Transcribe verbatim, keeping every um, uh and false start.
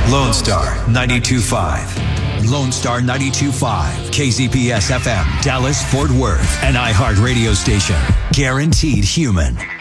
Lone Star ninety-two point five. Lone Star ninety-two point five. K Z P S F M, Dallas, Fort Worth, an iHeart radio station. Guaranteed human.